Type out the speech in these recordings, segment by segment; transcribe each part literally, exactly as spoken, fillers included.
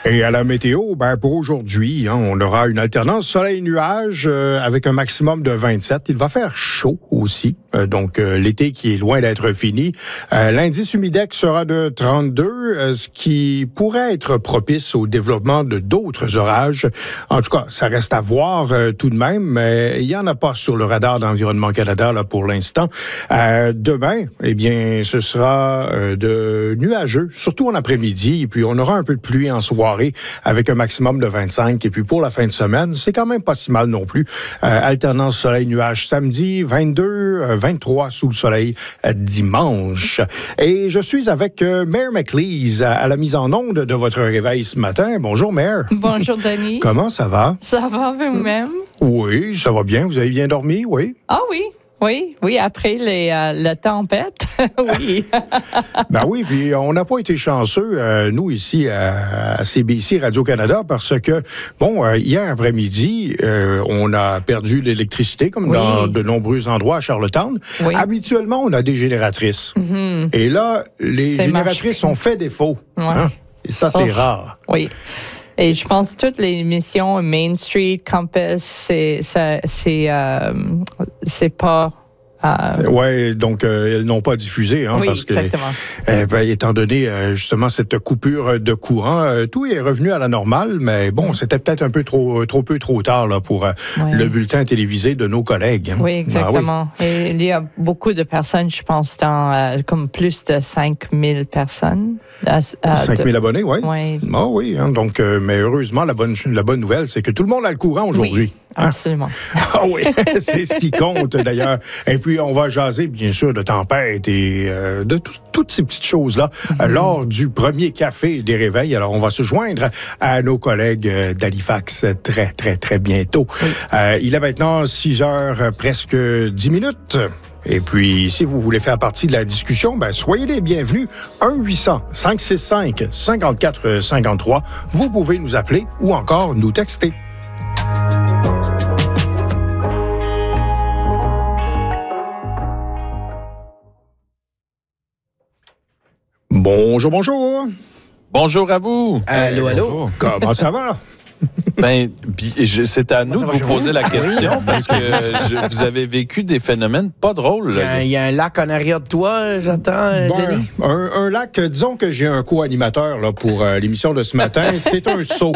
Et à la météo, ben pour aujourd'hui, hein, on aura une alternance soleil-nuage euh, avec un maximum de vingt-sept. Il va faire chaud aussi, euh, donc euh, l'été qui est loin d'être fini. Euh, l'indice humidex sera de trente-deux, euh, ce qui pourrait être propice au développement de d'autres orages. En tout cas, ça reste à voir euh, tout de même, mais il n'y en a pas sur le radar d'Environnement Canada là, pour l'instant. Euh, demain, eh bien, ce sera euh, de nuageux, surtout en après-midi, et puis on aura un peu de pluie en soirée avec un maximum de vingt-cinq. Et puis pour la fin de semaine, c'est quand même pas si mal non plus. Euh, alternance soleil-nuage samedi, vingt-deux, vingt-trois sous le soleil euh, dimanche. Et je suis avec euh, Mère McLeese à, à la mise en onde de votre réveil ce matin. Bonjour Mère. Bonjour Denis. Comment ça va? Ça va vous-même? Oui, ça va bien. Vous avez bien dormi, oui? Ah oui. Oui, oui, après les, euh, la tempête, oui. Ben oui, puis on n'a pas été chanceux, euh, nous, ici, à, à C B C Radio-Canada, parce que, bon, euh, hier après-midi, euh, on a perdu l'électricité, comme oui. dans de nombreux endroits à Charlottetown. Oui. Habituellement, on a des génératrices. Mm-hmm. Et là, les c'est génératrices marché. ont fait défaut. Ouais. Hein? Et ça, c'est oh. rare. Oui. Et je pense que toutes les émissions Main Street, Compass, c'est, c'est, c'est, euh, c'est pas... Euh... Oui, donc euh, elles n'ont pas diffusé. Hein, oui, parce que, exactement. Euh, ben, étant donné euh, justement cette coupure de courant, euh, tout est revenu à la normale, mais bon, mm. c'était peut-être un peu trop, trop peu trop tard là, pour euh, ouais. le bulletin télévisé de nos collègues. Hein. Oui, exactement. Ah, oui. Et il y a beaucoup de personnes, je pense, dans euh, comme plus de cinq mille personnes. À, à, cinq mille de... abonnés, oui. Oui. Ah oui, hein, donc, euh, mais heureusement, la bonne, la bonne nouvelle, c'est que tout le monde a le courant aujourd'hui. Oui. Absolument. Ah oui, c'est ce qui compte d'ailleurs. Et puis, on va jaser, bien sûr, de tempête et euh, de tout, toutes ces petites choses-là mm-hmm. lors du premier café des réveils. Alors, on va se joindre à nos collègues d'Halifax très, très, très bientôt. Oui. Euh, il est maintenant six heures, presque dix minutes. Et puis, si vous voulez faire partie de la discussion, ben, soyez les bienvenus. un huit cents, cinq six cinq, cinq quatre cinq trois. Vous pouvez nous appeler ou encore nous texter. Bonjour, bonjour. Bonjour à vous. Allô, allô. Bonjour. Comment ça va? Ben, c'est à nous de vous poser la question parce que je, vous avez vécu des phénomènes pas drôles. Il y, y a un lac en arrière de toi, j'entends, bon, Denis? Un, un lac, disons que j'ai un co-animateur là, pour euh, l'émission de ce matin. C'est un saut.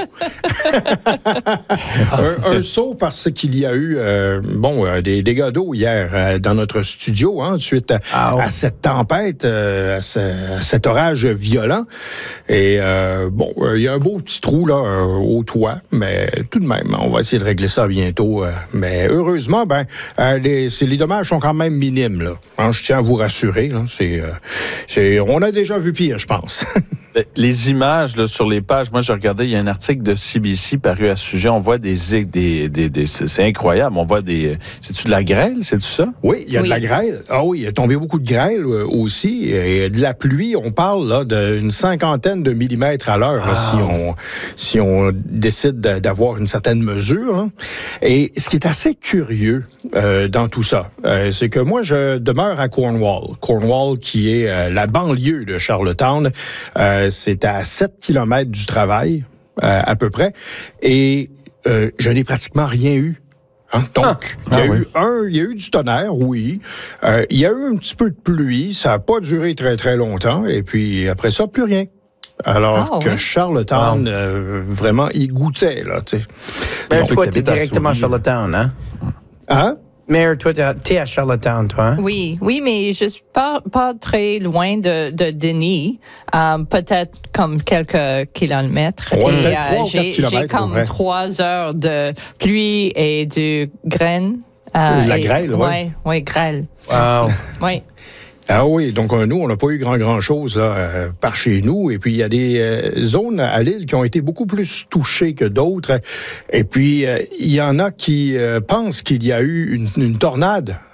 un, un saut parce qu'il y a eu euh, bon, euh, des dégâts d'eau hier euh, dans notre studio, hein, suite à, ah, oh. à cette tempête, euh, à, ce, à cet orage violent. Et euh, bon, il euh, y a un beau petit trou là, euh, au toit. Mais tout de même, on va essayer de régler ça bientôt. Euh, mais heureusement, ben, euh, les, les dommages sont quand même minimes. Là. Hein, je tiens à vous rassurer. Là, c'est, euh, c'est, on a déjà vu pire, je pense. Les images là, sur les pages, moi, je regardais, il y a un article de C B C paru à ce sujet. On voit des... des, des, des c'est incroyable. On voit des... C'est-tu de la grêle? C'est-tu ça? Oui, il y a oui. de la grêle. Ah oui, il a tombé beaucoup de grêle euh, aussi. Et de la pluie, on parle là, d'une cinquantaine de millimètres à l'heure ah. là, si, on, si on décide d'avoir une certaine mesure. Hein. Et ce qui est assez curieux euh, dans tout ça, euh, c'est que moi, je demeure à Cornwall. Cornwall, qui est euh, la banlieue de Charlottetown. Euh, c'est à sept kilomètres du travail, euh, à peu près. Et euh, je n'ai pratiquement rien eu. Hein? Donc, ah, il y a ah, eu oui. un, il y a eu du tonnerre, oui. Euh, il y a eu un petit peu de pluie. Ça n'a pas duré très, très longtemps. Et puis, après ça, plus rien. Alors ah, que oui. Charlottetown, wow. euh, vraiment, y goûtait, là, tu sais. Mais toi, t'es directement à Charlottetown, hein? Hein? Mère, toi, t'es à Charlottetown, toi, hein? Oui, oui, mais je suis pas, pas très loin de, de Denis. Euh, peut-être comme quelques kilomètres. Ouais, et euh, j'ai, j'ai comme ouais. trois heures de pluie et de graine. Euh, la et, grêle, oui. Oui, oui, grêle. Wow. Oui. Ah oui, donc euh, nous, on n'a pas eu grand, grand chose là, euh, par chez nous. Et puis, il y a des euh, zones à l'île qui ont été beaucoup plus touchées que d'autres. Et puis, euh, il y en a qui euh, pensent qu'il y a eu une, une tornade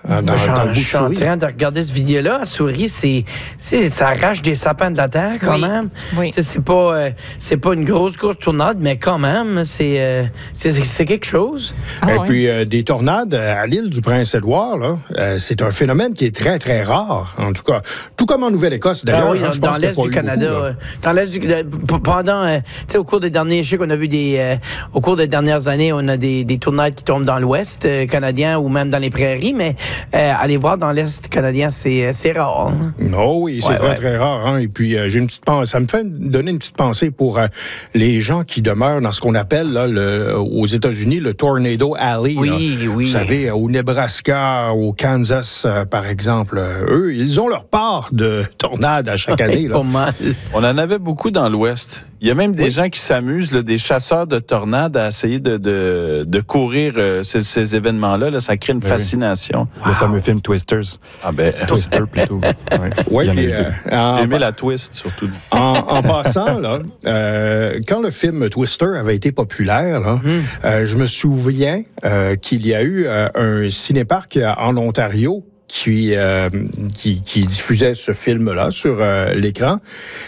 Dans, Moi, je, dans le bout je de suis en souris. train de regarder cette vidéo-là. À Souris, c'est, c'est, ça arrache des sapins de la terre quand Oui. même. Oui. C'est, c'est, pas, euh, c'est pas une grosse, grosse tornade, mais quand même, c'est, euh, c'est, c'est quelque chose. Ah, Et ouais. puis, euh, des tornades à l'île du Prince-Édouard, là, euh, c'est un phénomène qui est très, très rare, en tout cas. Tout comme en Nouvelle-Écosse, d'ailleurs. Ah oui, hein, dans, je pense dans qu'il y a l'Est pas du eu Canada. beaucoup, là. euh, dans l'Est du de- p- pendant, euh, tu sais, au cours des derniers, je sais qu'on a vu des, euh, au cours des dernières années, on a des, des tornades qui tombent dans l'Ouest euh, canadien ou même dans les prairies, mais euh, aller voir dans l'Est canadien, c'est, c'est rare. Hein? Oh oui, c'est Ouais, très, ouais. très rare. Hein. Et puis, euh, j'ai une petite pensée. Ça me fait donner une petite pensée pour euh, les gens qui demeurent dans ce qu'on appelle, là, le, aux États-Unis, le Tornado Alley. Oui, là. oui. Vous savez, au Nebraska, au Kansas, euh, par exemple. Euh, eux, ils ont leur part de tornades à chaque année. Là. Pas mal. On en avait beaucoup dans l'Ouest. Il y a même des gens qui s'amusent, là, des chasseurs de tornades, à essayer de, de, de courir euh, ces, ces événements-là. Là, ça crée une Ben fascination. Le fameux film Twisters. Ah ben, Twister, plutôt. Ouais. Ouais, Il y en a puis, eu deux. euh, en, j'ai aimé la twist, surtout. en, en passant, là, euh, quand le film Twister avait été populaire, là, euh, je me souviens euh, qu'il y a eu euh, un cinéparc en Ontario qui, euh, qui, qui diffusait ce film-là sur euh, l'écran.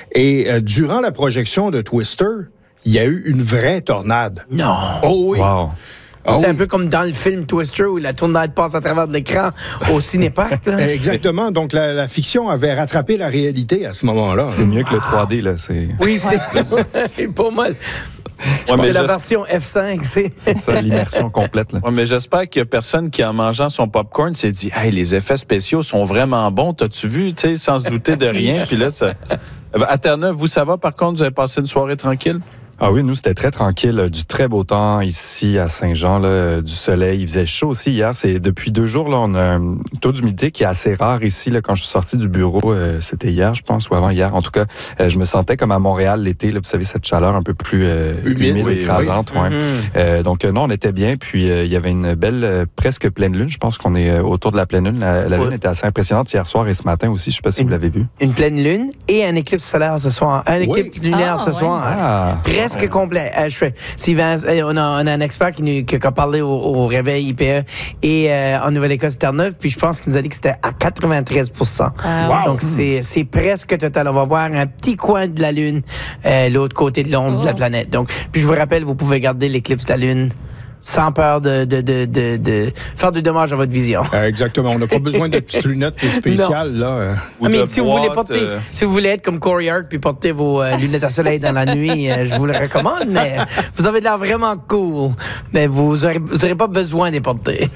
Et euh, durant la projection de Twister, il y a eu une vraie tornade. Non. Oh oui! Wow. Ah c'est oui. un peu comme dans le film Twister où la tornade passe à travers de l'écran au cinéparc. Là. Exactement. Donc, la, la fiction avait rattrapé la réalité à ce moment-là. C'est mieux que le trois D, là. C'est Oui, c'est, c'est pas mal. Ouais, mais c'est la j'es- version F cinq. C'est... c'est ça, l'immersion complète, là. Ouais, mais j'espère qu'il y a personne qui, en mangeant son popcorn, s'est dit « Hey, les effets spéciaux sont vraiment bons. T'as-tu vu? » Tu sais, sans se douter de rien. Puis là, ça... À Terre-Neuve, vous, ça va? Par contre, vous avez passé une soirée tranquille? Ah oui, nous, c'était très tranquille. euh, Du très beau temps ici à Saint-Jean, là, euh, du soleil. Il faisait chaud aussi hier. C'est depuis deux jours, là, on a un taux d'humidité qui est assez rare ici. Là, quand je suis sorti du bureau, euh, c'était hier, je pense, ou avant hier. En tout cas, euh, je me sentais comme à Montréal l'été. Là, vous savez, cette chaleur un peu plus euh, Humide, humide, oui, écrasante. Ouais. Mhm. Euh, donc, euh, non, on était bien. Puis, euh, il y avait une belle, euh, presque pleine lune. Je pense qu'on est euh, autour de la pleine lune. La, la Ouais. lune était assez impressionnante hier soir et ce matin aussi. Je sais pas si vous l'avez vu. Une pleine lune et un éclipse solaire ce soir. Un Oui. éclipse lunaire Ah, ce ouais. soir. Ah! Presque complet. Euh, je fais, Sylvain, euh, on, a, on a un expert qui, nous, qui a parlé au, au réveil I P E et euh, en Nouvelle-Écosse Terre-Neuve, puis je pense qu'il nous a dit que c'était à quatre-vingt-treize pour cent. Ah, Wow. Donc c'est, c'est presque total. On va voir un petit coin de la Lune, euh, l'autre côté de l'ombre de la Oh. planète. Donc, puis je vous rappelle, vous pouvez garder l'éclipse de la Lune sans peur de, de, de, de, de faire du dommage à votre vision. Euh, exactement. On n'a pas besoin de petites lunettes spéciales, là. euh. Ou Ah, mais de si vous voulez boîtes, porter, euh, si vous voulez être comme Corey Hart puis porter vos euh, lunettes à soleil dans la nuit, euh, je vous le recommande. Mais vous avez l'air vraiment cool, mais vous aurez, vous aurez pas besoin de les porter.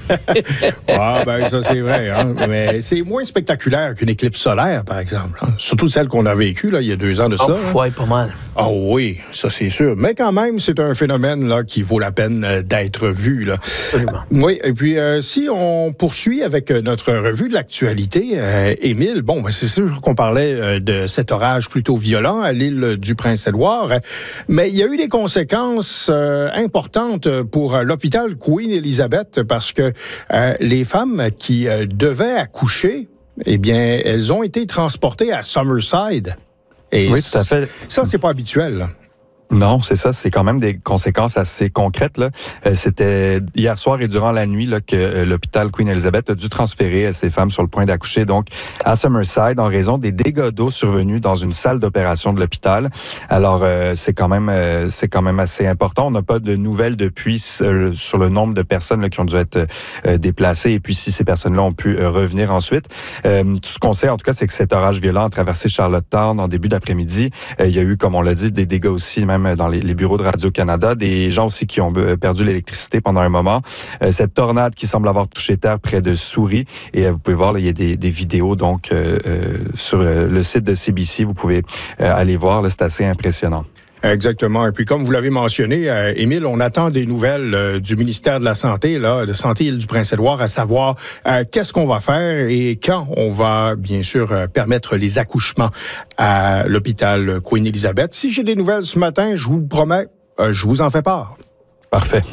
Ah, ben ça, c'est vrai. Hein? Mais c'est moins spectaculaire qu'une éclipse solaire, par exemple. hein. Surtout celle qu'on a vécue, là, il y a deux ans de ça. Oh, hein. ouais, pas mal. Ah oui, ça, c'est sûr. Mais quand même, c'est un phénomène là, qui vaut la peine euh, d'être vu. Là. Absolument. Oui, et puis euh, si on poursuit avec euh, notre revue de l'actualité, euh, Émile, bon, ben, c'est sûr qu'on parlait euh, de cet orage plutôt violent à l'île du Prince-Édouard, euh, mais il y a eu des conséquences euh, importantes pour euh, l'hôpital Queen Elizabeth parce que euh, les femmes qui euh, devaient accoucher, eh bien, elles ont été transportées à Summerside. Et Oui, tout à fait. ça, c'est pas habituel. là. Non, c'est ça. C'est quand même des conséquences assez concrètes. Là. Euh, c'était hier soir et durant la nuit là, que euh, l'hôpital Queen Elizabeth a dû transférer euh, ces femmes sur le point d'accoucher donc à Summerside en raison des dégâts d'eau survenus dans une salle d'opération de l'hôpital. Alors euh, c'est quand même euh, c'est quand même assez important. On n'a pas de nouvelles depuis euh, sur le nombre de personnes là, qui ont dû être euh, déplacées et puis si ces personnes-là ont pu euh, revenir ensuite. Euh, tout ce qu'on sait en tout cas, c'est que cet orage violent a traversé Charlottetown en début d'après-midi. Euh, il y a eu, comme on l'a dit, des dégâts aussi même dans les, les bureaux de Radio-Canada, des gens aussi qui ont euh, perdu l'électricité pendant un moment. Euh, cette tornade qui semble avoir touché terre près de Souris, et euh, vous pouvez voir, là, il y a des, des vidéos donc euh, euh, sur euh, le site de C B C, vous pouvez euh, aller voir, là, c'est assez impressionnant. Exactement. Et puis, comme vous l'avez mentionné, euh, Émile, on attend des nouvelles euh, du ministère de la Santé, là, de Santé Île du Prince-Édouard, à savoir euh, qu'est-ce qu'on va faire et quand on va, bien sûr, euh, permettre les accouchements à l'hôpital Queen Elizabeth. Si j'ai des nouvelles ce matin, je vous le promets, euh, je vous en fais part. Parfait.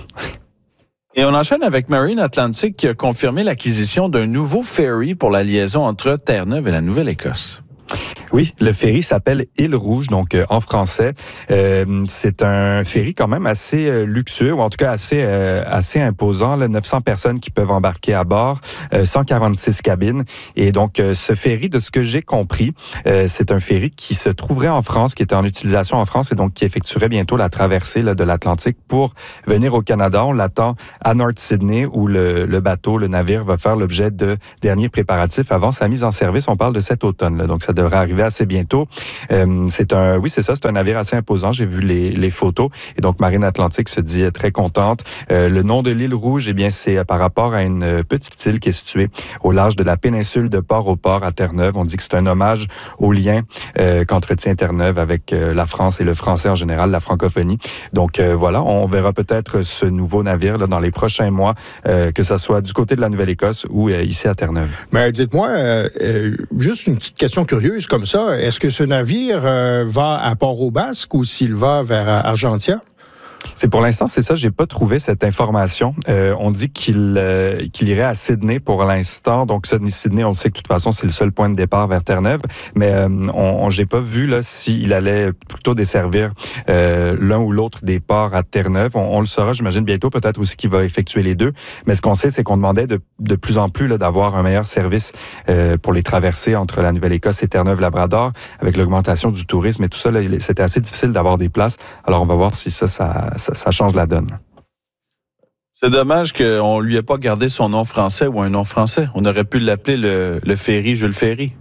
Et on enchaîne avec Marine Atlantic qui a confirmé l'acquisition d'un nouveau ferry pour la liaison entre Terre-Neuve et la Nouvelle-Écosse. Oui, le ferry s'appelle Île Rouge, donc euh, en français. Euh, c'est un ferry quand même assez euh, luxueux, ou en tout cas assez euh, assez imposant. Là, neuf cents personnes qui peuvent embarquer à bord, euh, cent quarante-six cabines. Et donc, euh, ce ferry, de ce que j'ai compris, euh, c'est un ferry qui se trouverait en France, qui était en utilisation en France et donc qui effectuerait bientôt la traversée là, de l'Atlantique pour venir au Canada. On l'attend à North Sydney, où le, le bateau, le navire, va faire l'objet de derniers préparatifs avant sa mise en service. On parle de cet automne, là, donc ça devrait arriver assez bientôt. Euh, c'est un, oui, c'est ça, c'est un navire assez imposant. J'ai vu les, les photos et donc Marine Atlantique se dit très contente. Euh, le nom de l'île Rouge, eh bien, c'est par rapport à une petite île qui est située au large de la péninsule de Port-au-Port à Terre-Neuve. On dit que c'est un hommage au lien euh, qu'entretient Terre-Neuve avec euh, la France et le français en général, la francophonie. Donc euh, voilà, on verra peut-être ce nouveau navire là, dans les prochains mois, euh, que ce soit du côté de la Nouvelle-Écosse ou euh, ici à Terre-Neuve. Mais dites-moi, euh, euh, juste une petite question curieuse comme ça. Est-ce que ce navire euh, va à Port-au-Basque ou s'il va vers Argentia? C'est pour l'instant, c'est ça. J'ai pas trouvé cette information. Euh, on dit qu'il euh, qu'il irait à Sydney pour l'instant. Donc Sydney, on le sait que de toute façon, c'est le seul point de départ vers Terre-Neuve. Mais euh, on, on j'ai pas vu là s'il allait plutôt desservir euh, l'un ou l'autre des ports à Terre-Neuve. On, on le saura, j'imagine bientôt. Peut-être aussi qu'il va effectuer les deux. Mais ce qu'on sait, c'est qu'on demandait de, de plus en plus là, d'avoir un meilleur service euh, pour les traversées entre la Nouvelle-Écosse et Terre-Neuve-Labrador, avec l'augmentation du tourisme et tout ça. Là, c'était assez difficile d'avoir des places. Alors on va voir si ça, ça Ça, ça change la donne. C'est dommage qu'on ne lui ait pas gardé son nom français ou un nom français. On aurait pu l'appeler le, le Ferry Jules Ferry.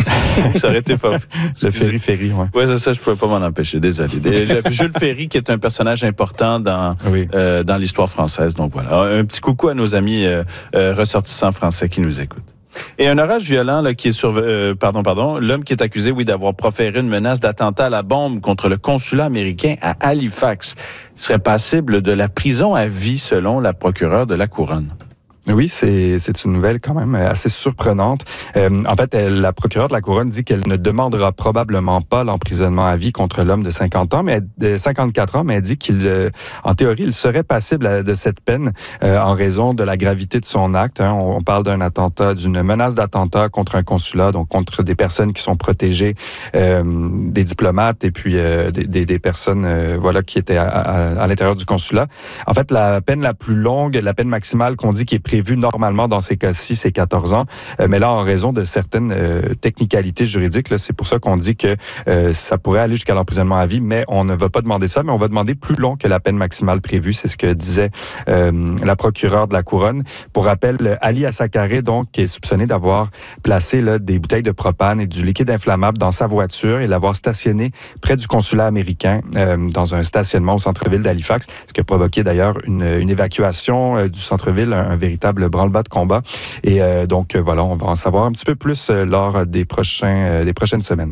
Ça aurait été pas. Le Ferry Ferry, oui. Oui, c'est ça, je ne pouvais pas m'en empêcher. Désolé. Jules Ferry, qui est un personnage important dans, oui. euh, dans l'histoire française. Donc voilà. Un petit coucou à nos amis euh, euh, ressortissants français qui nous écoutent. Et un orage violent là, qui est sur, euh, pardon, pardon, l'homme qui est accusé, oui, d'avoir proféré une menace d'attentat à la bombe contre le consulat américain à Halifax serait passible de la prison à vie, selon la procureure de la Couronne. Oui, c'est c'est une nouvelle quand même assez surprenante. Euh, en fait, elle, la procureure de la Couronne dit qu'elle ne demandera probablement pas l'emprisonnement à vie contre l'homme de cinquante ans, mais de cinquante-quatre ans, mais elle dit qu'il, euh, en théorie, il serait passible de cette peine euh, en raison de la gravité de son acte. Hein. On, on parle d'un attentat, d'une menace d'attentat contre un consulat, donc contre des personnes qui sont protégées, euh, des diplomates et puis euh, des, des, des personnes, euh, voilà, qui étaient à, à, à l'intérieur du consulat. En fait, la peine la plus longue, la peine maximale qu'on dit qui est prévue normalement dans ces cas-ci, c'est quatorze ans. Euh, mais là, en raison de certaines euh, technicalités juridiques, là, c'est pour ça qu'on dit que euh, ça pourrait aller jusqu'à l'emprisonnement à vie, mais on ne va pas demander ça, mais on va demander plus long que la peine maximale prévue. C'est ce que disait euh, la procureure de la Couronne. Pour rappel, Ali Assakaré, donc, qui est soupçonné d'avoir placé là, des bouteilles de propane et du liquide inflammable dans sa voiture et l'avoir stationné près du consulat américain euh, dans un stationnement au centre-ville d'Halifax, ce qui a provoqué d'ailleurs une, une évacuation euh, du centre-ville, un, un véritable branle-bas de combat. Et euh, donc, euh, voilà, on va en savoir un petit peu plus euh, lors des, prochains, euh, des prochaines semaines.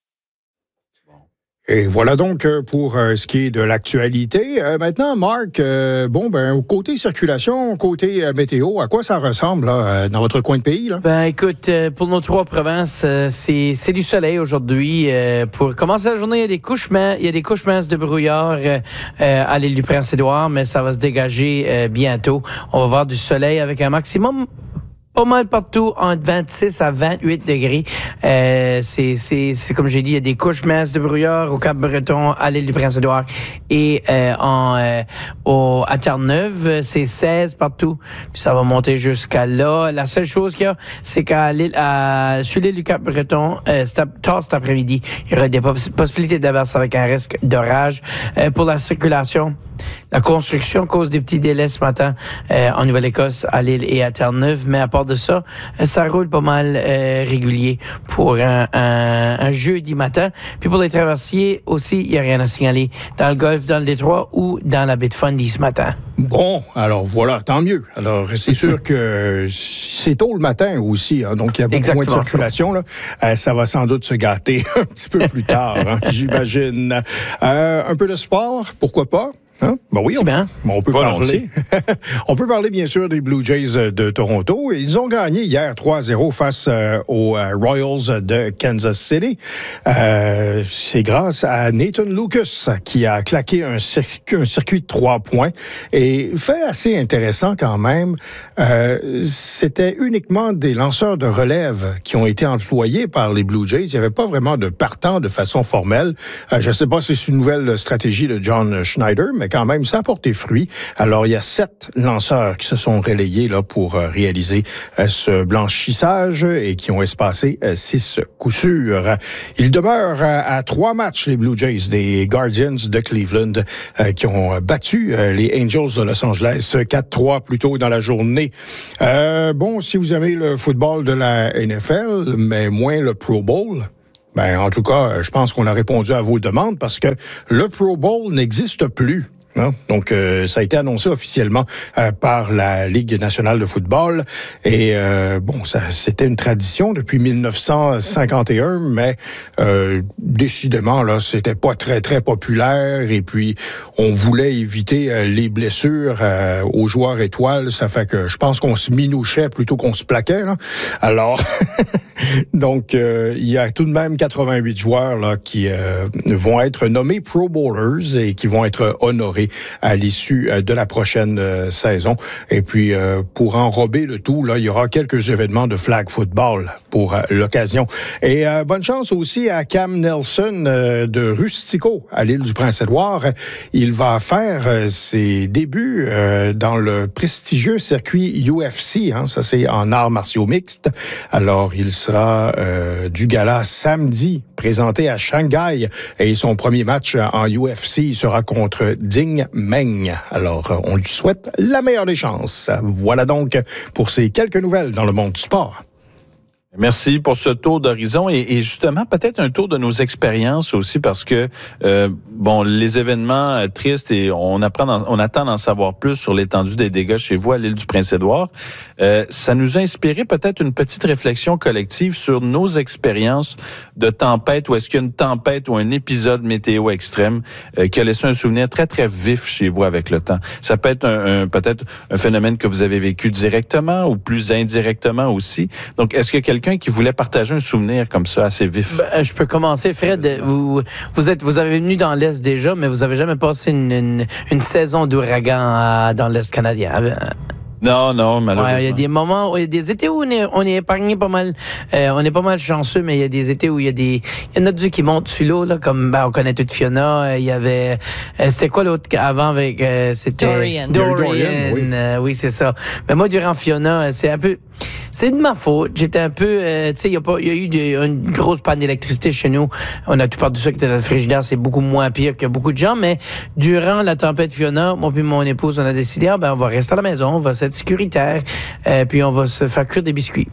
Et voilà donc pour euh, ce qui est de l'actualité. Euh, maintenant, Marc, euh, bon, ben, côté circulation, côté euh, météo, à quoi ça ressemble là, dans votre coin de pays? Là? Ben, écoute, euh, pour nos trois provinces, euh, c'est, c'est du soleil aujourd'hui. Euh, pour commencer la journée, il y a des couches, mais il y a des couches minces de brouillard euh, euh, à l'île du Prince-Édouard, mais ça va se dégager euh, bientôt. On va voir du soleil avec un maximum pas mal partout, entre vingt-six à vingt-huit degrés. Euh, c'est, c'est, c'est comme j'ai dit, il y a des couches minces de brouillard au Cap-Breton, à l'île du Prince-Édouard et euh, en, euh, au, à Terre-Neuve, c'est seize partout. Puis ça va monter jusqu'à là. La seule chose qu'il y a, c'est qu'à l'île, à, sur l'île du Cap-Breton, euh, tard cet après-midi, il y aura des poss- possibilités d'averse avec un risque d'orage. Euh, pour la circulation, la construction cause des petits délais ce matin euh, en Nouvelle-Écosse, à Lille et à Terre-Neuve, mais à part de ça, ça roule pas mal euh, régulier pour un, un, un jeudi matin. Puis pour les traversiers aussi, il n'y a rien à signaler dans le Golfe, dans le Détroit ou dans la baie de Fundy ce matin. Bon, alors voilà, tant mieux. Alors, c'est sûr que c'est tôt le matin aussi, hein, donc il y a beaucoup Exactement moins de circulation. Là. Euh, ça va sans doute se gâter un petit peu plus tard, hein, j'imagine. Euh, un peu de sport, pourquoi pas? Hein? Ben oui, on, bien. on peut parler. On peut parler, bien sûr, des Blue Jays de Toronto. Ils ont gagné hier trois à zéro face euh, aux euh, Royals de Kansas City. Euh, c'est grâce à Nathan Lucas qui a claqué un, circuit, un circuit de trois points. Et fait assez intéressant quand même, euh, c'était uniquement des lanceurs de relève qui ont été employés par les Blue Jays. Il n'y avait pas vraiment de partant de façon formelle. Euh, je ne sais pas si c'est une nouvelle stratégie de John Schneider, mais quand même, ça a porté fruit. Alors, il y a sept lanceurs qui se sont relayés là, pour euh, réaliser euh, ce blanchissage et qui ont espacé euh, six coups sûrs. Ils demeurent euh, à trois matchs, les Blue Jays, des Guardians de Cleveland, euh, qui ont battu euh, les Angels de Los Angeles quatre trois plus tôt dans la journée. Euh, bon, si vous aimez le football de la N F L, mais moins le Pro Bowl, ben, en tout cas, je pense qu'on a répondu à vos demandes parce que le Pro Bowl n'existe plus. Hein? Donc, euh, ça a été annoncé officiellement euh, par la Ligue nationale de football. Et euh, bon, ça, c'était une tradition depuis mille neuf cent cinquante et un, mais euh, décidément, là, c'était pas très, très populaire. Et puis, on voulait éviter euh, les blessures euh, aux joueurs étoiles. Ça fait que je pense qu'on se minouchait plutôt qu'on se plaquait. Là. Alors, donc, euh, il y a tout de même quatre-vingt-huit joueurs là, qui euh, vont être nommés Pro Bowlers et qui vont être honorés à l'issue de la prochaine euh, saison. Et puis, euh, pour enrober le tout, là, il y aura quelques événements de flag football pour euh, l'occasion. Et euh, bonne chance aussi à Cam Nelson euh, de Rustico, à l'île du Prince-Édouard. Il va faire euh, ses débuts euh, dans le prestigieux circuit U F C. Hein, ça, c'est en arts martiaux mixtes. Alors, il sera euh, du gala samedi, présenté à Shanghai. Et son premier match en U F C sera contre Ding Meng. Alors, on lui souhaite la meilleure des chances. Voilà donc pour ces quelques nouvelles dans le monde du sport. Merci pour ce tour d'horizon et, et justement peut-être un tour de nos expériences aussi parce que euh, bon les événements euh, tristes et on apprend d'en, on attend d'en savoir plus sur l'étendue des dégâts chez vous à l'île du Prince-Édouard. Euh, ça nous a inspiré peut-être une petite réflexion collective sur nos expériences de tempête ou est-ce qu'il y a une tempête ou un épisode météo extrême euh, qui a laissé un souvenir très très vif chez vous avec le temps. Ça peut être un, un peut-être un phénomène que vous avez vécu directement ou plus indirectement aussi. Donc est-ce que quelqu'un Quelqu'un qui voulait partager un souvenir comme ça assez vif. Ben, je peux commencer, Fred. Vous, vous êtes, vous avez venu dans l'Est déjà, mais vous avez jamais passé une, une, une saison d'ouragan à, dans l'Est canadien. Non, non, malheureusement. Il ouais, y a des moments, il y a des étés où on est, on est épargné pas mal, euh, on est pas mal chanceux, mais il y a des étés où il y a des, il y a notre Dieu qui monte sur l'eau, là, comme, ben, on connaît toute Fiona, il y avait, euh, c'était quoi l'autre avant avec, euh, c'était Dorian. Dorian, Dorian oui, euh, oui c'est ça. Mais moi, durant Fiona, c'est un peu, c'est de ma faute. J'étais un peu, euh, tu sais, il y a pas, il y a eu de, une grosse panne d'électricité chez nous. On a tout par-dessus ça qui était dans le frigidaire, c'est beaucoup moins pire que beaucoup de gens, mais durant la tempête Fiona, moi puis mon épouse, on a décidé, ah, ben, on va rester à la maison, on va être sécuritaire, euh, puis on va se faire cuire des biscuits.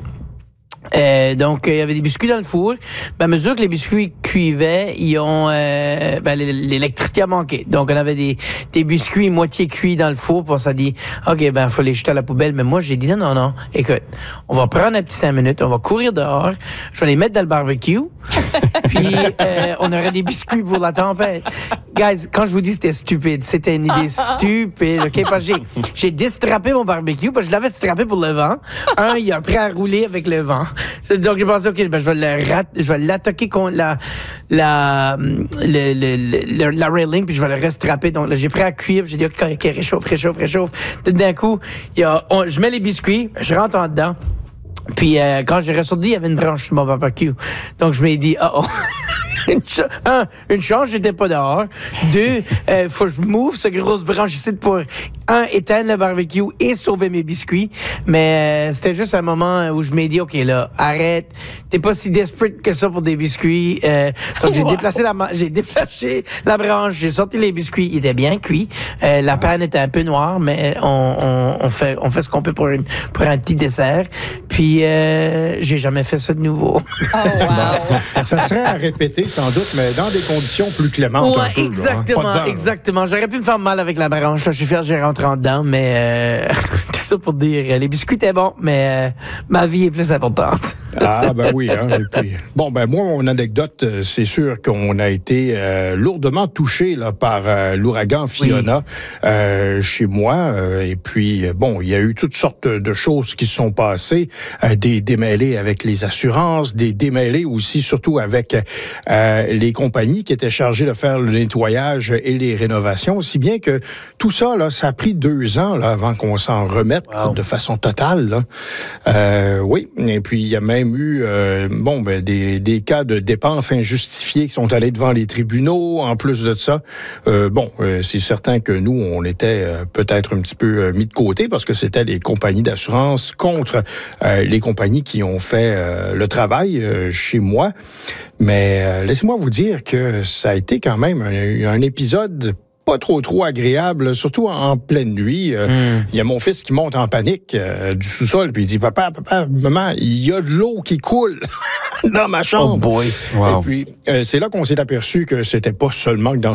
Euh, donc, il y avait des biscuits dans le four. Ben, à mesure que les biscuits cuivaient, ils ont, euh, ben, l'électricité a manqué. Donc, on avait des, des biscuits moitié cuits dans le four. Puis on s'est dit, OK, ben, faut les jeter à la poubelle. Mais moi, j'ai dit, non, non, non. Écoute, on va prendre un petit cinq minutes, on va courir dehors, je vais les mettre dans le barbecue. Puis, euh, on aurait des biscuits pour la tempête. Guys, quand je vous dis c'était stupide, c'était une idée stupide, OK? Parce que j'ai, j'ai distrappé mon barbecue, parce que je l'avais distrappé pour le vent. Un, il a pris à rouler avec le vent. Donc, j'ai pensé, OK, ben, je vais le rat, je vais l'attaquer contre la, la, le, le, le, la railing, puis je vais le restrapper. Donc, là, j'ai pris à cuire, puis j'ai dit, OK, OK, réchauffe, réchauffe, réchauffe. Tout d'un coup, il y a, on, je mets les biscuits, je rentre en dedans. Puis, euh, quand j'ai ressorti, il y avait une branche sur mon barbecue. Donc, je m'ai dit, oh, oh. Une ch- un, une chance, j'étais pas dehors. Deux, euh, faut que je m'ouvre cette grosse branche ici pour, un, éteindre le barbecue et sauver mes biscuits. Mais euh, c'était juste un moment où je m'ai dit, OK, là, arrête. T'es pas si desperate que ça pour des biscuits. Euh, donc, j'ai wow. déplacé la, j'ai déplacé la branche, j'ai sorti les biscuits. Ils étaient bien cuits. Euh, la panne était un peu noire, mais on, on, on fait, on fait ce qu'on peut pour, une, pour un petit dessert. Puis, euh, j'ai jamais fait ça de nouveau. Oh, wow. Ça serait à répéter, sans doute, mais dans des conditions plus clémentes. Ouais, un peu, exactement, là, hein? exactement. J'aurais pu me faire mal avec la branche. Là, je suis fier, j'ai rentré en dedans, mais euh, ça pour dire, les biscuits étaient bons, mais euh, ma vie est plus importante. Ah, ben oui. Hein, et puis, bon, ben moi, mon anecdote, c'est sûr qu'on a été euh, lourdement touché là, par euh, l'ouragan Fiona oui. euh, chez moi. Euh, et puis, bon, il y a eu toutes sortes de choses qui se sont passées. Euh, des démêlés avec les assurances, des démêlés aussi, surtout avec euh, les compagnies qui étaient chargées de faire le nettoyage et les rénovations. Si bien que tout ça, là, ça a pris deux ans là, avant qu'on s'en remette wow. de façon totale. Là. Euh, oui, et puis il y a même eu euh, bon, ben, des, des cas de dépenses injustifiées qui sont allés devant les tribunaux. En plus de ça, euh, bon, euh, c'est certain que nous, on était euh, peut-être un petit peu euh, mis de côté parce que c'était les compagnies d'assurance contre euh, les compagnies qui ont fait euh, le travail euh, chez moi. Mais euh, laissez-moi vous dire que ça a été quand même un, un épisode pas trop, trop agréable, surtout en pleine nuit. Il mm. y a mon fils qui monte en panique euh, du sous-sol, puis il dit « Papa, papa, maman, il y a de l'eau qui coule dans ma chambre. » Oh boy! Wow. Et puis, euh, c'est là qu'on s'est aperçu que c'était pas seulement que dans